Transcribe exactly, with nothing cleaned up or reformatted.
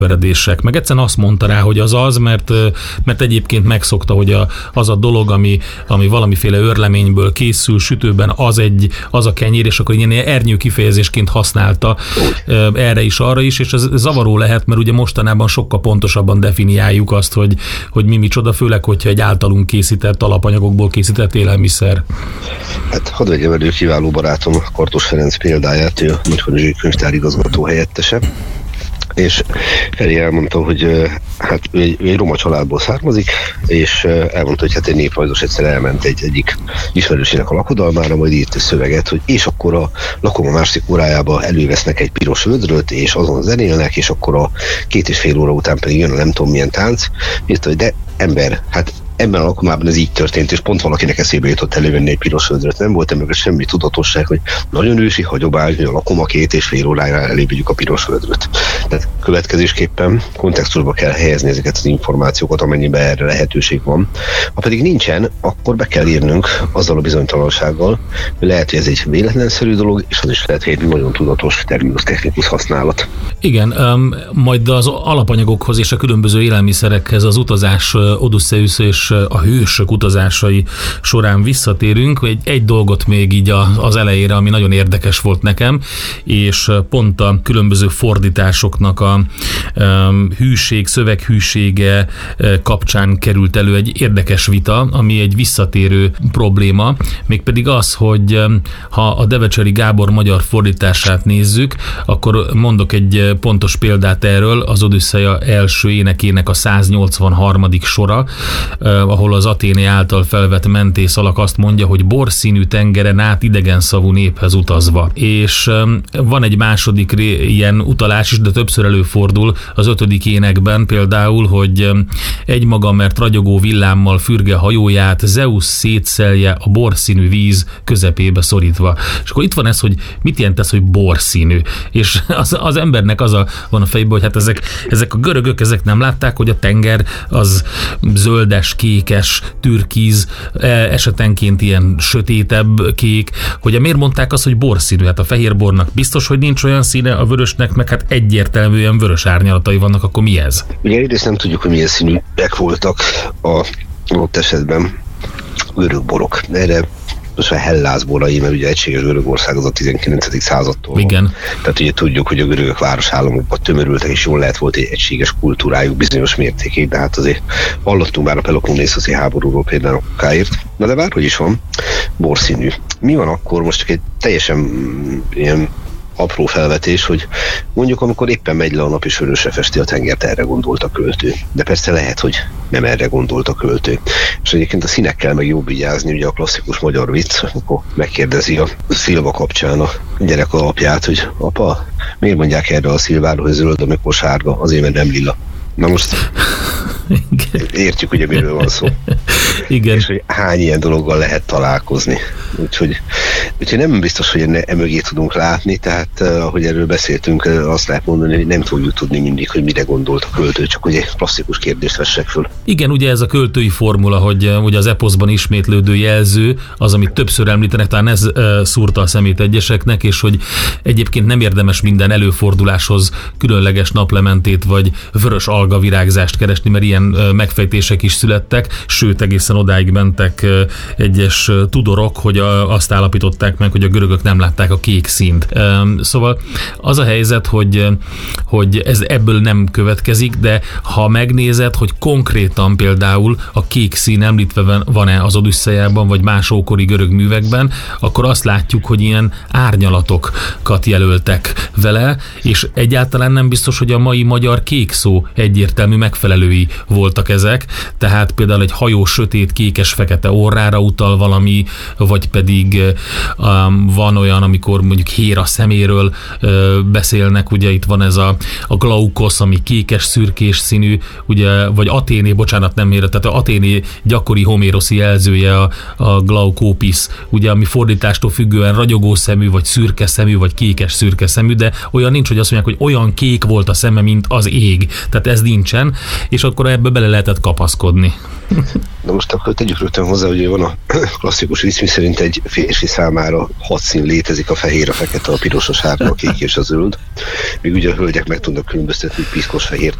veredések. Meg egyszerűen azt mondta rá, hogy az az, mert, mert egyébként megszokta, hogy a, az a dolog, ami, ami valamiféle őrleményből készül sütőben, az, egy, az a kenyér, és akkor ilyen ernyő kifejezésként használta erre is, arra is, és ez zavaró lehet, mert ugye mostanában sokkal pontosabban definiáljuk azt, hogy, hogy mi micsoda, főleg, hogyha egy általunk készített, alapanyagokból készített élelmiszer. Hát hadd vegyem elő kiváló barátom Kartos Ferenc példáját, ő a Nagykanizsi Könyvtár igazgató helyettese, és Feri elmondta, hogy hát ő egy, ő egy roma családból származik, és elmondta, hogy hát egy néprajzos egyszer elment egy egyik ismerősének a lakodalmára, majd írt egy szöveget, hogy és akkor a lakoma másik órájába elővesznek egy piros vödröt, és azon zenélnek, és akkor a két és fél óra után pedig jön a nem tudom milyen tánc. Írta, hogy de ember, hát ebben a lakomában ez így történt, és pont valakinek eszébe jutott elővenni egy piros vödröt. Nem volt ember semmi tudatosság, hogy nagyon ősi hagyomány, hogy a lakoma két és fél órájára elévigyük a piros vödröt. Tehát következésképpen kontextusba kell helyezni ezeket az információkat, amennyiben erre lehetőség van. Ha pedig nincsen, akkor be kell írnunk azzal a bizonytalansággal, hogy lehet, hogy ez egy véletlenszerű dolog, és az is lehet, hogy egy nagyon tudatos terminus technikus használat. Igen, um, majd az alapanyagokhoz és a különböző élelmiszerekhez az utazás Odysseus és a hősök utazásai során visszatérünk. Egy, egy dolgot még így a, az elejére, ami nagyon érdekes volt nekem, és pont a különböző fordításoknak a um, hűség, szöveghűsége kapcsán került elő egy érdekes vita, ami egy visszatérő probléma, mégpedig az, hogy ha a Devecseri Gábor magyar fordítását nézzük, akkor mondok egy pontos példát erről, az Odüsszeia első énekének a száznyolcvanharmadik sora, ahol az Athéné által felvett mentészalak azt mondja, hogy borszínű tengeren át idegen szavú néphez utazva. És van egy második ilyen utalás is, de többször előfordul az ötödik énekben például, hogy egymaga, mert ragyogó villámmal fürge hajóját, Zeus szétszelje a borszínű víz közepébe szorítva. És akkor itt van ez, hogy mit jelent ez, hogy borszínű? És az, az embernek az a, van a fejében, hogy hát ezek, ezek a görögök, ezek nem látták, hogy a tenger az zöldes, kékes, türkíz, esetenként ilyen sötétebb kék, hogy miért mondták azt, hogy borszínű? Hát a fehér bornak biztos, hogy nincs olyan színe, a vörösnek meg hát egyértelműen vörös árnyalatai vannak, akkor mi ez? Ugye egyrészt nem tudjuk, hogy milyen színűek voltak a ott esetben görög borok. Erre most a Hellász borai, mert ugye egységes Görögország az a tizenkilencedik századtól. Igen. Tehát ugye tudjuk, hogy a görögök városállamokban tömörültek, és jól lehet volt egy egységes kultúrájuk bizonyos mértékig, de hát azért hallottunk már a Peloponnészoszi háborúról például a kokáért. Na de bárhogy is van, borszínű. Mi van akkor, most csak egy teljesen ilyen apró felvetés, hogy mondjuk amikor éppen megy le a nap és vörösre festi a tengert, erre gondolt a költő. De persze lehet, hogy nem erre gondolt a költő. És egyébként a színekkel meg jobb vigyázni, ugye a klasszikus magyar vicc, akkor megkérdezi a szilva kapcsán a gyerek alapját, hogy apa, miért mondják erre a szilvára, hogy zöld, amikor sárga? Azért, mert nem lila. Na most értjük, ugye miről van szó. Igen. És hogy hány ilyen dologgal lehet találkozni. Úgyhogy, úgyhogy nem biztos, hogy emögé tudunk látni, tehát ahogy erről beszéltünk, azt lehet mondani, hogy nem fogjuk tudni mindig, hogy mire gondolt a költő, csak ugye klasszikus kérdést vessek föl. Igen, ugye ez a költői formula, hogy ugye az eposzban ismétlődő jelző, az, amit többször említenek, talán ez e, szúrta a szemét egyeseknek, és hogy egyébként nem érdemes minden előforduláshoz különleges naplementét vagy vörös algavirágzást keresni, mert ilyen megfejtések is születtek, sőt egészen odáig mentek egyes tudorok, hogy azt állapították meg, hogy a görögök nem látták a kék színt. Szóval az a helyzet, hogy, hogy ez ebből nem következik, de ha megnézed, hogy konkrétan például a kék szín említve van-e az Odüsszeiában, vagy más ókori görög művekben, akkor azt látjuk, hogy ilyen árnyalatokat jelöltek vele, és egyáltalán nem biztos, hogy a mai magyar kék szó egyértelmű megfelelői voltak ezek, tehát például egy hajó sötét, kékes, fekete orrára utal valami, vagy pedig um, van olyan, amikor mondjuk Héra szeméről uh, beszélnek, ugye itt van ez a, a glaukosz, ami kékes, szürkés színű, ugye, vagy Athéné, bocsánat, nem Héra, tehát Athéné gyakori homéroszi jelzője a, a glaukópis, ugye, ami fordítástól függően ragyogó szemű, vagy szürke szemű, vagy kékes szürke szemű, de olyan nincs, hogy azt mondják, hogy olyan kék volt a szeme, mint az ég. Tehát ez nincsen, és akkor ebből bele lehetett kapaszkodni. Na most akkor tegyük rögtön hozzá, hogy van a klasszikus vicc, miszerint egy férfi számára hat szín létezik: a fehér, a fekete, a piros, a sárga, a kék és a zöld. Míg ugye a hölgyek meg tudnak különböztetni piszkos fehér